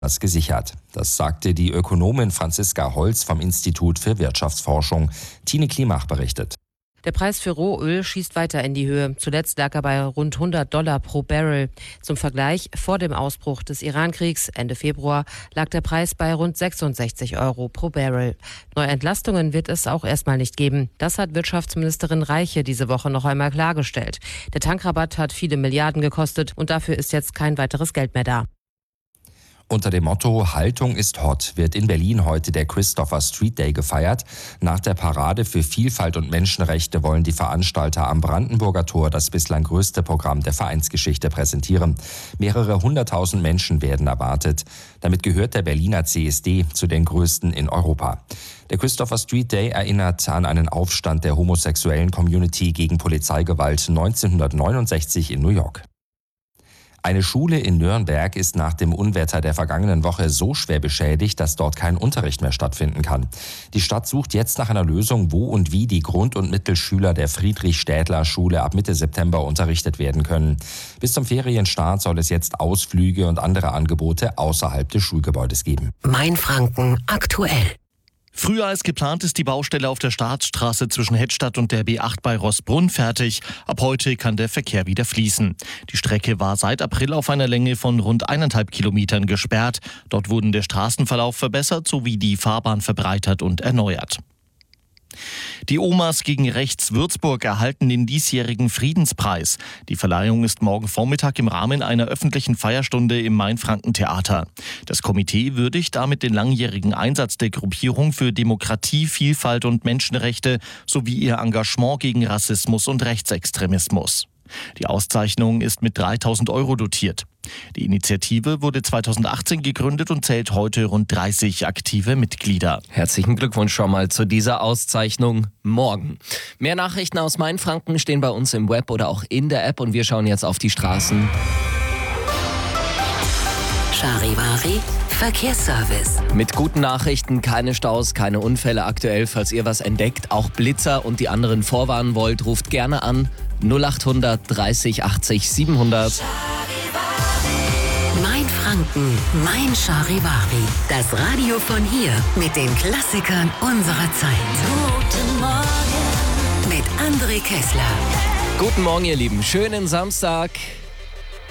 gesichert. Das sagte die Ökonomin Franziska Holz vom Institut für Wirtschaftsforschung. Tine Klimach berichtet. Der Preis für Rohöl schießt weiter in die Höhe. Zuletzt lag er bei rund $100 pro Barrel. Zum Vergleich, vor dem Ausbruch des Irankriegs Ende Februar lag der Preis bei rund 66 Euro pro Barrel. Neue Entlastungen wird es auch erstmal nicht geben. Das hat Wirtschaftsministerin Reiche diese Woche noch einmal klargestellt. Der Tankrabatt hat viele Milliarden gekostet und dafür ist jetzt kein weiteres Geld mehr da. Unter dem Motto Haltung ist hot wird in Berlin heute der Christopher Street Day gefeiert. Nach der Parade für Vielfalt und Menschenrechte wollen die Veranstalter am Brandenburger Tor das bislang größte Programm der Vereinsgeschichte präsentieren. Mehrere 100.000 Menschen werden erwartet. Damit gehört der Berliner CSD zu den größten in Europa. Der Christopher Street Day erinnert an einen Aufstand der homosexuellen Community gegen Polizeigewalt 1969 in New York. Eine Schule in Nürnberg ist nach dem Unwetter der vergangenen Woche so schwer beschädigt, dass dort kein Unterricht mehr stattfinden kann. Die Stadt sucht jetzt nach einer Lösung, wo und wie die Grund- und Mittelschüler der Friedrich-Städtler-Schule ab Mitte September unterrichtet werden können. Bis zum Ferienstart soll es jetzt Ausflüge und andere Angebote außerhalb des Schulgebäudes geben. Mainfranken aktuell. Früher als geplant ist die Baustelle auf der Staatsstraße zwischen Hedstadt und der B8 bei Roßbrunn fertig. Ab heute kann der Verkehr wieder fließen. Die Strecke war seit April auf einer Länge von rund 1,5 Kilometern gesperrt. Dort wurden der Straßenverlauf verbessert sowie die Fahrbahn verbreitert und erneuert. Die Omas gegen Rechts Würzburg erhalten den diesjährigen Friedenspreis. Die Verleihung ist morgen Vormittag im Rahmen einer öffentlichen Feierstunde im Mainfranken-Theater. Das Komitee würdigt damit den langjährigen Einsatz der Gruppierung für Demokratie, Vielfalt und Menschenrechte sowie ihr Engagement gegen Rassismus und Rechtsextremismus. Die Auszeichnung ist mit 3.000 € dotiert. Die Initiative wurde 2018 gegründet und zählt heute rund 30 aktive Mitglieder. Herzlichen Glückwunsch schon mal zu dieser Auszeichnung morgen. Mehr Nachrichten aus Mainfranken stehen bei uns im Web oder auch in der App und wir schauen jetzt auf die Straßen. Charivari Verkehrsservice. Mit guten Nachrichten, keine Staus, keine Unfälle aktuell. Falls ihr was entdeckt, auch Blitzer und die anderen vorwarnen wollt, ruft gerne an 0800 30 80 700. Mainfranken, mein Charivari. Das Radio von hier mit den Klassikern unserer Zeit. Guten Morgen mit André Kessler. Guten Morgen, ihr Lieben. Schönen Samstag.